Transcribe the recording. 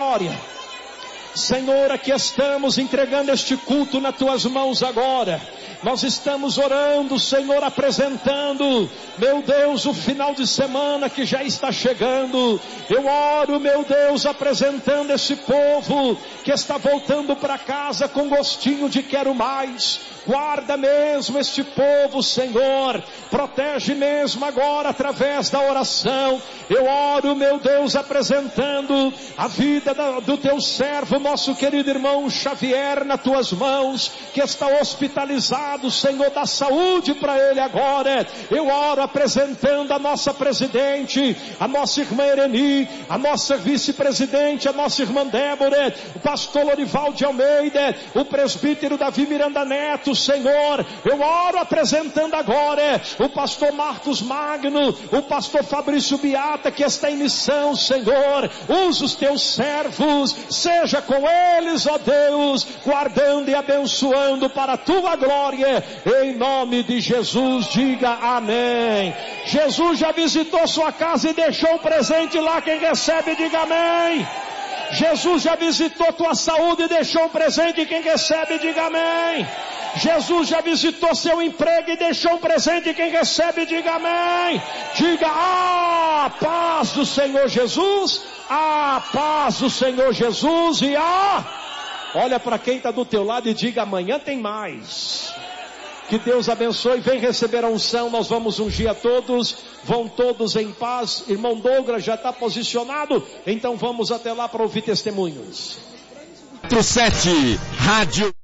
glória. Senhor, aqui estamos entregando este culto nas tuas mãos agora. Nós estamos orando, Senhor, apresentando, meu Deus, o final de semana que já está chegando. Eu oro, meu Deus, apresentando esse povo que está voltando para casa com gostinho de quero mais. Guarda mesmo este povo, Senhor. Protege mesmo agora através da oração. Eu oro, meu Deus, apresentando a vida do teu servo, nosso querido irmão Xavier, nas tuas mãos, que está hospitalizado, Senhor, dá saúde para ele agora. Eu oro apresentando a nossa presidente, a nossa irmã Ereni, a nossa vice-presidente, a nossa irmã Débora, o pastor Lorival de Almeida, o presbítero Davi Miranda Neto, Senhor. Eu oro apresentando agora o pastor Marcos Magno, o pastor Fabrício Beata, que está em missão, Senhor. Usa os teus servos, seja com eles, ó Deus, guardando e abençoando para a tua glória, em nome de Jesus. Diga amém. Jesus já visitou sua casa e deixou um presente lá. Quem recebe, diga amém. Jesus já visitou tua saúde e deixou um presente. Quem recebe, diga amém. Jesus já visitou seu emprego e deixou um presente. Quem recebe, diga amém. Diga a paz do Senhor Jesus, a paz do Senhor Jesus. E olha para quem está do teu lado e diga: amanhã tem mais. Que Deus abençoe. Vem receber a unção. Nós vamos ungir a todos. Vão todos em paz. Irmão Douglas já está posicionado. Então vamos até lá para ouvir testemunhos. 47 Rádio